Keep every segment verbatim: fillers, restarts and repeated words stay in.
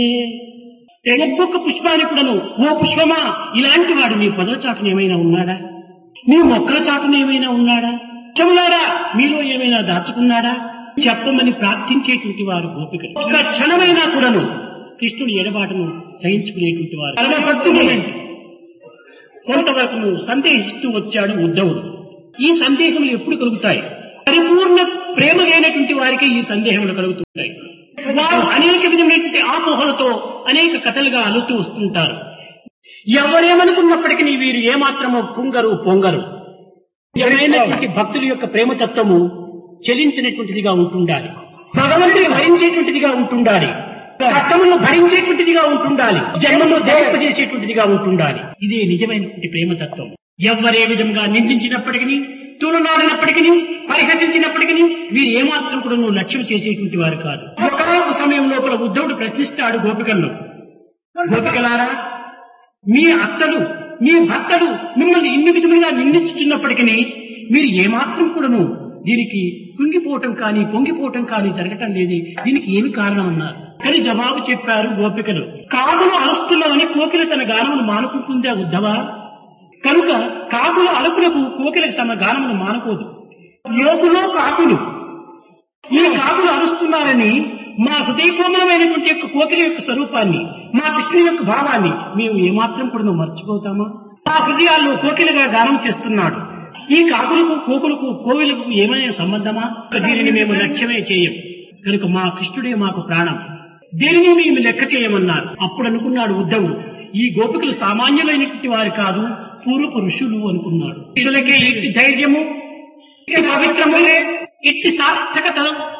ఒక్కొక్క పుష్పాన్ని కూడాను ఓ పుష్పమా ఇలాంటి వాడు నీ పదవ చాటున ఏమైనా ఉన్నాడా, నీ మొక్కల చాటున ఏమైనా ఉన్నాడా, చెవులారా మీలో ఏమైనా దాచుకున్నాడా చెప్పమని ప్రార్థించేటువంటి వారు గోపికలు. ఒక క్షణమైనా కూడాను కృష్ణుని ఎడబాటును సహించుకునేటువంటి వారు. పరమభక్తుని కొంతవరకు సందేహిస్తూ వచ్చాడు ఉద్ధవుడు. ఈ సందేహములు ఎప్పుడు కలుగుతాయి? పరిపూర్ణ ప్రేమ లేనటువంటి వారికి ఈ సందేహములు కలుగుతుంటాయి. వారు అనేక విధమైనటువంటి ఆపోహలతో అనేక కథలుగా అలుతూ వస్తుంటారు. ఎవరేమనుకున్నప్పటికీ వీరు ఏమాత్రమో కుంగరు పొంగరు. ఎవరైనటువంటి భక్తుల యొక్క ప్రేమతత్వము చెలించినటువంటిదిగా ఉంటుండాలి. భగవంతుని భరించేటువంటిదిగా ఉంటుండాలి. కష్టములను భరించేటువంటిదిగా ఉంటుండాలి. జన్మను దయపజేసేటువంటిదిగా ఉంటుండాలి. ఇదే నిజమైనటువంటి ప్రేమతత్వం. ఎవరే విధంగా నిందించినప్పటికీ, తూలనాడినప్పటికీ, పరిహసించినప్పటికీ వీరు ఏమాత్రం కూడా నువ్వు లక్ష్యం చేసేటువంటి వారు కాదు. ఒక సమయం లోపల ఉద్ధవుడు ప్రశ్నిస్తాడు గోపికలను, గోపికలారా మీ అత్తలు మీ భర్తలు మిమ్మల్ని ఇన్ని విధములుగా నిందించుతున్నప్పటికీ మీరు ఏమాత్రం కూడాను దీనికి కుంగిపోవటం కానీ పొంగిపోవటం కానీ జరగటం లేదు, దీనికి ఏమి కారణం అన్నారు. కానీ జవాబు చెప్పారు గోపికలు, కాకులు అరుస్తున్నామని కోకిల తన గానమును మానుకుంటుందా ఉద్ధవా? కనుక కాకుల అరుపులకు కోకిలకు తమ గానమును మానుకోదు. యోగులో కాకులు ఈ కాకులు అరుస్తున్నారని మా హృదయకోమలమైనటువంటి యొక్క కోకిల యొక్క స్వరూపాన్ని, మా కృష్ణుని యొక్క భావాన్ని మేము ఏమాత్రం కూడా మర్చిపోతామా? మా హృదయాల్లో కోకిలగా గానం చేస్తున్నాడు. ఈ కాకులకు కోకులకు కోవిలకు ఏమైనా సంబంధమా? దీనిని మేము లక్ష్యమే చేయం. కనుక మా కృష్ణుడే మాకు ప్రాణం, దీనిని మేము లెక్క చేయమన్నారు. అప్పుడు అనుకున్నాడు ఉద్ధవుడు, ఈ గోపికలు సామాన్యులైనటువంటి వారు కాదు, పూర్వపు ఋషులు అనుకున్నాడు. ఋషులకే ఇట్టి ధైర్యము, ఇట్టి పవిత్రము, ఇట్టి సార్థకత,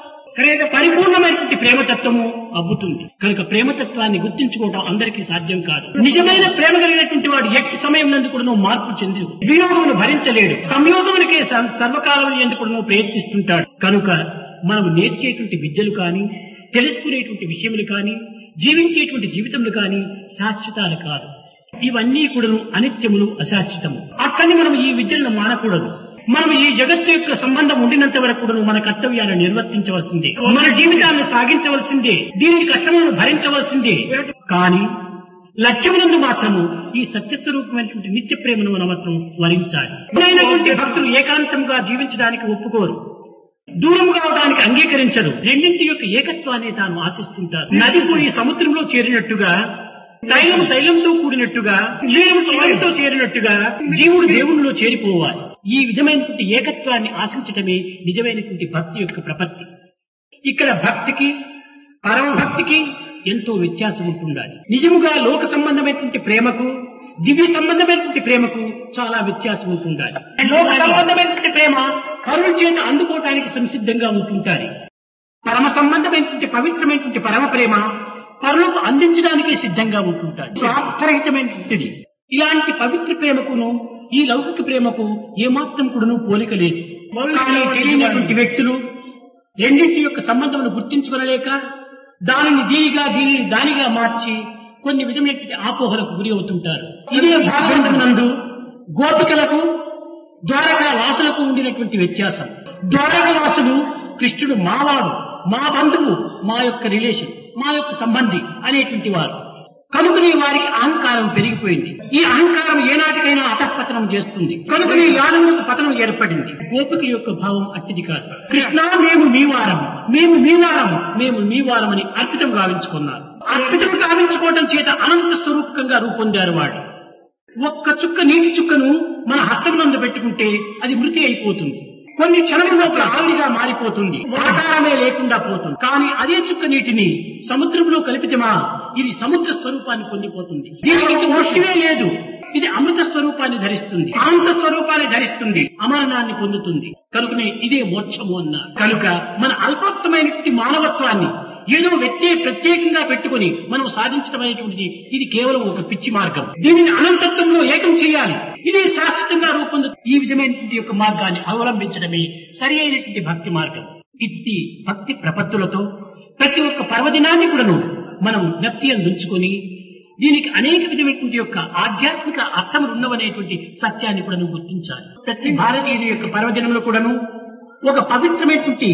పరిపూర్ణమైనటువంటి ప్రేమతత్వము అబ్బుతుంది. కనుక ప్రేమతత్వాన్ని గుర్తించుకోవడం అందరికీ సాధ్యం కాదు. నిజమైన ప్రేమ కలిగినటువంటి వాడు ఎట్టి సమయం నందు కూడా మార్పు చెంది వియోగమును భరించలేడు. సంయోగమునికే సర్వకాలం ఎందుకు కూడా ప్రయత్నిస్తుంటాడు. కనుక మనం నేర్చేటువంటి విద్యలు కానీ, తెలుసుకునేటువంటి విషయములు కానీ, జీవించేటువంటి జీవితములు కానీ శాశ్వతాలు కాదు. ఇవన్నీ కూడా అనిత్యములు, అశాశ్వతము. అక్కడిని మనం ఈ విద్యలను మానకూడదు. మనం ఈ జగత్తు యొక్క సంబంధం ఉండినంత వరకు కూడా మన కర్తవ్యాలను నిర్వర్తించవలసిందే, మన జీవితాన్ని సాగించవలసిందే, దీనికి కష్టములను భరించవలసిందే. కానీ లక్ష్యమునందు మాత్రము ఈ సత్యస్వరూపమైనటువంటి నిత్య ప్రేమను మనం మాత్రం వరించాలి. అయినటువంటి భక్తులు ఏకాంతంగా జీవించడానికి ఒప్పుకోరు, దూరం కావడానికి అంగీకరించరు. రెండింటి యొక్క ఏకత్వాన్ని తాను ఆశిస్తుంటారు. నది పోయి సముద్రంలో చేరినట్టుగా, తైలము తైలంతో కూడినట్టుగా, నీరు చివరితో చేరినట్టుగా జీవుడు దేవునిలో చేరిపోవాలి. ఈ విధమైనటువంటి ఏకత్వాన్ని ఆశించటమే నిజమైనటువంటి భక్తి యొక్క ప్రపత్తి. ఇక్కడ భక్తికి పరమభక్తికి ఎంతో వ్యత్యాసం ఉంటుండాలి. నిజముగా లోక సంబంధమైనటువంటి ప్రేమకు, దివ్య సంబంధమైనటువంటి ప్రేమకు చాలా వ్యత్యాసం ఉంటుండాలి. లోక సంబంధమైనటువంటి ప్రేమ పరుల చేత అందుకోవటానికి సంసిద్ధంగా ఉంటుంటారు. పరమ సంబంధమైనటువంటి పవిత్రమైనటువంటి పరమ ప్రేమ పరులకు అందించడానికే సిద్ధంగా ఉంటుంటారు. స్వార్థరహితమైనటువంటిది. ఇలాంటి పవిత్ర ప్రేమకును ఈ లౌకిక ప్రేమకు ఏమాత్రం కూడాను పోలిక లేదు. కానీ తెలియనటువంటి వ్యక్తులు రెండింటి యొక్క సంబంధమును గుర్తించుకోలేక దానిని దీనిగా దీనిని దానిగా మార్చి కొన్ని విధమైనటువంటి ఆపోహలకు గురి అవుతుంటారు. ఇదే భాగవతమునందు గోపికలకు ద్వారకా వాసులకు ఉండినటువంటి వ్యత్యాసం. ద్వారకా వాసులు కృష్ణుడు మావాడు, మా బంధువు, మా యొక్క రిలేషన్, మా యొక్క సంబంధి అనేటువంటి వారు. కనుకనే వారికి అహంకారం పెరిగిపోయింది. ఈ అహంకారం ఏనాటికైనా అధఃపతనం చేస్తుంది. కనుకనే యాదవులకు పతనం ఏర్పడింది. గోపిక యొక్క భావం అట్టిది కాదు. కృష్ణ మేము మీ వారము, మేము మీ వారము, మేము మీ వారమని అర్పితం గావించుకున్నారు. అర్పితం గావించుకోవడం చేత అనంత స్వరూపకంగా రూపొందారు వాడు. ఒక్క చుక్క నీటి చుక్కను మన హస్తమునందు పెట్టుకుంటే అది మృతి అయిపోతుంది. కొన్ని క్షణములో ఆవిరిగా మారిపోతుంది, ఆకారమే లేకుండా పోతుంది. కానీ అదే చుక్క నీటిని సముద్రంలో కలిపితేమా ఇది సముద్ర స్వరూపాన్ని పొందిపోతుంది. దీనికి మృష్టివే లేదు, ఇది అమృత స్వరూపాన్ని ధరిస్తుంది, అనంత స్వరూపాన్ని ధరిస్తుంది, అమరణాన్ని పొందుతుంది. కనుకనే ఇదే మోక్షము అన్నారు. కనుక మన అల్పోక్తమైనటువంటి మానవత్వాన్ని ఏదో వ్యక్తి ప్రత్యేకంగా పెట్టుకుని మనం సాధించడం అనేటువంటిది ఇది కేవలం ఒక పిచ్చి మార్గం. దీనిని అనంతత్వంలో ఏకం చేయాలి, ఇది శాశ్వతంగా రూపొందు. ఈ విధమైనటువంటి యొక్క మార్గాన్ని అవలంబించడమే సరి అయినటువంటి భక్తి మార్గం. ఇట్టి భక్తి ప్రపత్తులతో ప్రతి ఒక్క పర్వదినాన్ని కూడాను మనం జ్ఞప్తి అందించుకొని దీనికి అనేక విధమైనటువంటి యొక్క ఆధ్యాత్మిక అర్థములు ఉన్నవనేటువంటి సత్యాన్ని కూడా గుర్తించాలి. ప్రతి భారతీయుల యొక్క పర్వదినంలో కూడాను ఒక పవిత్రమైనటువంటి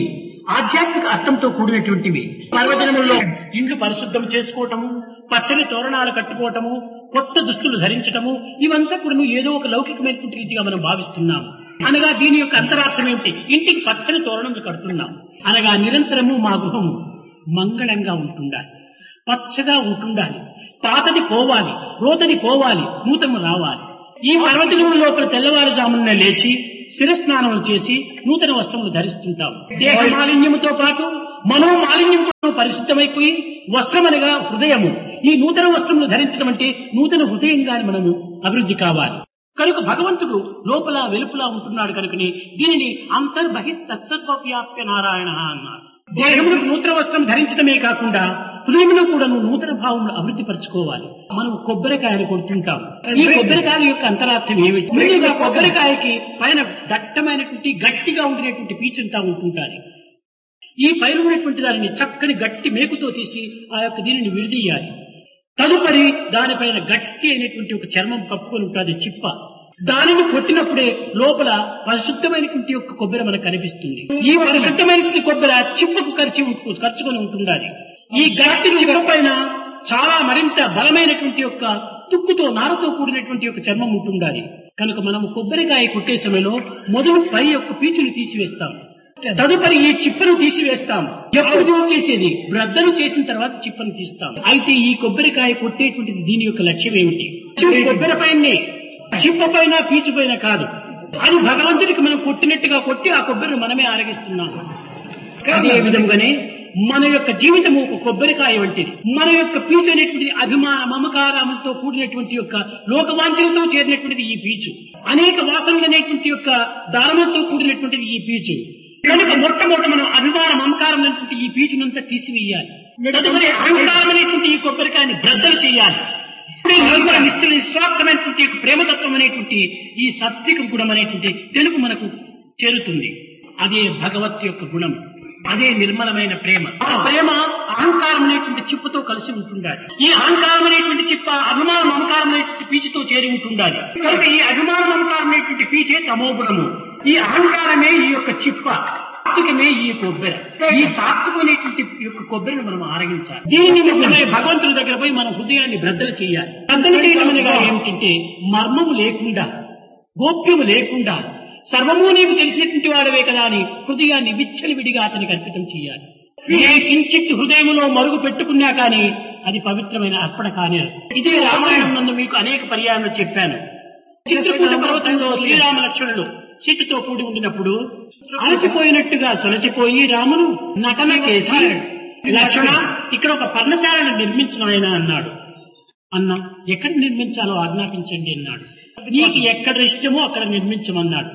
ఆధ్యాత్మిక అర్థంతో కూడినటువంటివి. పర్వదినములలో ఇండ్లు పరిశుద్ధం చేసుకోవటము, పచ్చని తోరణాలు కట్టుకోవటము, కొత్త దుస్తులు ధరించటము, ఇవంతా కూడా ఏదో ఒక లౌకికమైనటువంటి రీతిగా మనం భావిస్తున్నాము. అనగా దీని యొక్క అంతరార్థం ఏమిటి? ఇంటికి పచ్చని తోరణములు కడుతున్నాం అనగా నిరంతరము మా గృహము మంగళంగా ఉంటుండాలి, పచ్చగా ఉంటుండాలి, పాతది పోవాలి, రోతది పోవాలి, నూతనము రావాలి. ఈ పర్వదినముల లోపల తెల్లవారుజామున లేచి శిరస్నానం చేసి నూతన వస్త్రములు ధరిస్తుంటాం. దేహ మాలిన్యముతో పాటు మనో మాలిన్యం కూడా పరిశుద్ధమైపోయి వస్త్రమనగా హృదయము, ఈ నూతన వస్త్రములు ధరించడం అంటే నూతన హృదయంగాని మనము అభివృద్ధి కావాలి. కనుక భగవంతుడు లోపల వెలుపల ఉంటున్నాడు కనుకని దీనిని అంతర్బహిస్తత్సర్వవ్యాప్య నారాయణ అన్నారు. దేహములకు నూతన వస్త్రం ధరించడమే కాకుండా హృదయంలో కూడా నువ్వు నూతన భావములు అభివృద్ధి పరచుకోవాలి. మనం కొబ్బరికాయలు కొడుతుంటాం. ఈ కొబ్బరికాయల యొక్క అంతరార్థం ఏమిటి? ముందుగా కొబ్బరికాయకి పైన దట్టమైనటువంటి గట్టిగా ఉండినటువంటి పీచుంటా ఉంటుంటారు. ఈ పైన ఉన్నటువంటి దానిని చక్కని గట్టి మేకుతో తీసి ఆ యొక్క దీనిని విడదీయాలి. తదుపరి దానిపైన గట్టి అయినటువంటి ఒక చర్మం కప్పుకొని ఉంటుంది చిప్ప. దానిని కొట్టినప్పుడే లోపల పరిశుద్ధమైనటువంటి యొక్క కొబ్బరి మనకు కనిపిస్తుంది. ఈ పరిశుద్ధమైనటువంటి కొబ్బరి చిప్పకు ఖర్చు ఖర్చుకొని ఉంటుండాలి. ఈ గట్టి చిప్ప పైన చాలా మరింత బలమైనటువంటి యొక్క తుక్కుతో నారతో కూడినటువంటి యొక్క చర్మం ఉంటుండాలి. కనుక మనము కొబ్బరికాయ కొట్టే సమయంలో మొదలు పై యొక్క పీచుని తీసివేస్తాం, తదుపరి ఈ చిప్పను తీసివేస్తాం. ఎప్పుడు చేసేది బ్రద్దలు చేసిన తర్వాత చిప్పను తీస్తాం. అయితే ఈ కొబ్బరికాయ కొట్టేటువంటిది దీని యొక్క లక్ష్యం ఏమిటి? కొబ్బరి పైనే, చిప్ప పైన, పీచు పైన కాదు. అది భగవంతుడికి మనం కొట్టినట్టుగా కొట్టి ఆ కొబ్బరిని మనమే ఆరగిస్తున్నాము. అదే విధంగానే మన యొక్క జీవితము ఒక కొబ్బరికాయ వంటిది. మన యొక్క పీచు అనేటువంటిది అభిమాన మమకారములతో కూడినటువంటి యొక్క లోకవాంఛలతో చేరినటువంటిది ఈ పీచు. అనేక వాసనలు అనేటువంటి యొక్క దారములతో కూడినటువంటిది ఈ పీచు. కనుక మొట్టమొదటి మనం అభిమాన మమకారం అనేటువంటి ఈ పీచునంతా తీసివేయాలి. తదుపరి అహంకారం అనేటువంటి ఈ కొబ్బరికాయని బ్రద్దలు చేయాలి. నిశ్చల నిస్వార్థమైనటువంటి ప్రేమతత్వం అనేటువంటి ఈ సాత్విక గుణం అనేటువంటి తెలుగు మనకు చేరుతుంది. అదే భగవత్ యొక్క గుణం, అదే నిర్మలమైన ప్రేమ. ఆ ప్రేమ అహంకారం అనేటువంటి చిప్పుతో కలిసి ఉంటుండాలి. ఈ అహంకారం అనేటువంటి చిప్ప అభిమాన మమకారం అనేటువంటి పీచుతో చేరి ఉంటుండాలి. కనుక ఈ అభిమాన మమకారం అనేటువంటి పీచే తమోగుణము. ఈ అహంకారమే ఈ యొక్క చిప్ప, సాత్వికమే ఈ కొబ్బరి. ఈ సాత్వికమైనటువంటి యొక్క కొబ్బరిని మనం ఆరగించాలి. దీని నిమిత్తమై భగవంతుని దగ్గర పోయి మన హృదయాన్ని బ్రద్దలు చేయాలి. బ్రద్దలు చేయడం అనగా ఏమిటంటే మర్మము లేకుండా, గోప్యము లేకుండా, సర్వము నీకు తెలిసినటువంటి వాడవే కదా అని హృదయాన్ని విచ్చలివిడిగా అతనికి అర్పితం చేయాలి. ఏ కించిత్ హృదయములో మరుగు పెట్టుకున్నా కానీ అది పవిత్రమైన అర్పణ కానీ. ఇదే రామాయణం నందు మీకు అనేక పర్యాయాలు చెప్పాను. చిత్రకూట పర్వతంలో శ్రీరామ లక్ష్మణుడు సీతతో కూడి ఉండినప్పుడు అలసిపోయినట్టుగా సొలసిపోయి రామును నటన చేసి, లక్ష్మణ ఇక్కడ ఒక పర్ణశాలను నిర్మించిన అన్నాడు. అన్న ఎక్కడ నిర్మించాలో ఆజ్ఞాపించండి అన్నాడు. నీకు ఎక్కడ ఇష్టమో అక్కడ నిర్మించమన్నాడు.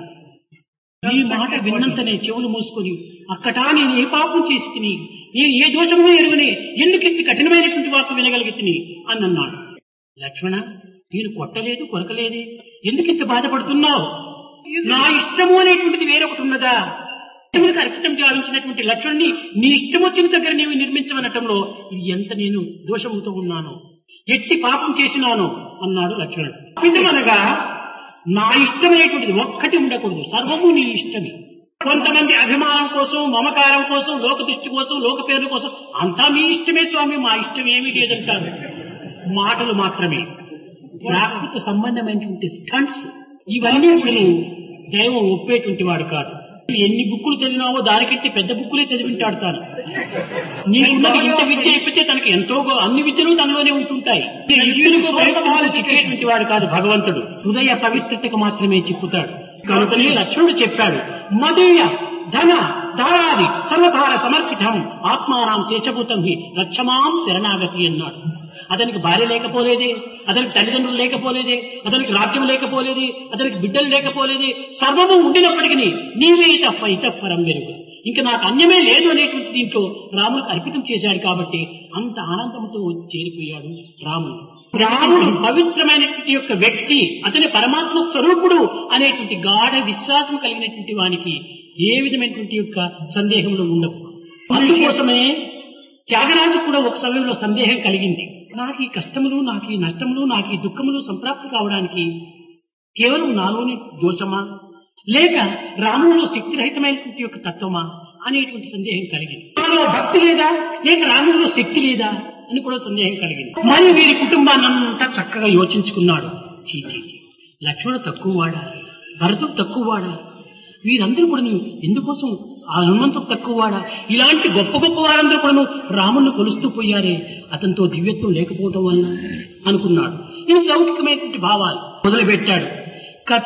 ఈ మాట విన్నంతనే చెవులు మూసుకొని అక్కటా నేను ఏ పాపం చేసి తిని, నేను ఏ దోషమో ఎరుగనే, ఎందుకు ఇంత కఠినమైనటువంటి వార్త వినగలిగి తిని అని అన్నాడు. లక్ష్మణ నేను కొట్టలేదు, కొరకలేదే, ఎందుకు ఇంత బాధపడుతున్నావు? నా ఇష్టము అనేటువంటిది వేరొకటి ఉన్నదా? ఇష్టములకు అర్పితం గావించినటువంటి లక్ష్మణుని నీ ఇష్టం వచ్చిన దగ్గర నీవు నిర్మించమనటంలో ఇది ఎంత నేను దోషముతో ఉన్నాను, ఎట్టి పాపం చేసినాను అన్నాడు లక్ష్మణుడు. ఇష్టమనగా నా ఇష్టమైనటువంటిది ఒక్కటి ఉండకూడదు, సర్వము నీ ఇష్టమే. కొంతమంది అభిమానం కోసం, మమకారం కోసం, లోక దృష్టి కోసం, లోక పేరు కోసం అంతా మీ ఇష్టమే స్వామి, మా ఇష్టం ఏమీ లేదంటారు. మాటలు మాత్రమే. ప్రాకృత సంబంధమైనటువంటి స్టంట్స్ ఇవన్నీ ఇప్పుడు దైవం ఒప్పేటువంటి వాడు కాదు. ఎన్ని బుక్కులు చదివినావో దానికంటే పెద్ద బుక్కులే చదివింటాడు తాను. నీకున్నది ఇంత విద్య ఇప్పితే తనకి ఎంతో అన్ని విద్యలు తనలోనే ఉంటుంటాయి. చెప్పేటువంటి వాడు కాదు భగవంతుడు. హృదయ పవిత్రతకు మాత్రమే చిప్పుతాడు. కనుకనే లక్ష్మణుడు చెప్పాడు, మదీయ ధన దారాది సర్వధార సమర్పితం ఆత్మానాం శేషభూతం హి రక్షమాం శరణాగతి అన్నాడు. అతనికి భార్య లేకపోలేదే, అతనికి తల్లిదండ్రులు లేకపోలేదే, అతనికి రాజ్యం లేకపోలేదే, అతనికి బిడ్డలు లేకపోలేదే, సర్వము ఉండినప్పటికీ నీవే తప్ప ఇతపరం వెరుగు, ఇంకా నాకు అన్యమే లేదు అనేటువంటి దీంట్లో రాములకు అర్పితం చేశాడు. కాబట్టి అంత ఆనందంతో చేరిపోయాడు రాముడు. రాముడు పవిత్రమైనటువంటి యొక్క వ్యక్తి, అతని పరమాత్మ స్వరూపుడు అనేటువంటి గాఢ విశ్వాసం కలిగినటువంటి వానికి ఏ విధమైనటువంటి యొక్క సందేహంలో ఉండవు. అందుకోసమే త్యాగరాజు కూడా ఒక సమయంలో సందేహం కలిగింది. నాకు ఈ కష్టములు, నాకు ఈ నష్టములు, నాకు ఈ దుఃఖములు సంప్రాప్తి కావడానికి కేవలం నాలోని దోషమా, లేక రాముడిలో శక్తిరహితమైనటువంటి యొక్క తత్వమా అనేటువంటి సందేహం కలిగింది. రాములో భక్తి లేదా లేక రాముడిలో శక్తి లేదా అని కూడా సందేహం కలిగింది. మరి వీరి కుటుంబాన్నంతా చక్కగా యోచించుకున్నాడు. చీ చీ చీ, లక్ష్మణుడు తక్కువ వాడా, భరతుడు తక్కువ వాడా, వీరందరూ కూడా ఎందుకోసం ఆ హనుమంతుడు తక్కువ వాడా, ఇలాంటి గొప్ప గొప్ప వారందరూ కూడా రాముణ్ణి కొలుస్తూ పోయారే, అతనితో దివ్యత్వం లేకపోవటం వల్ల అనుకున్నాడు. ఇది లౌకికమైనటువంటి భావాలు మొదలుపెట్టాడు.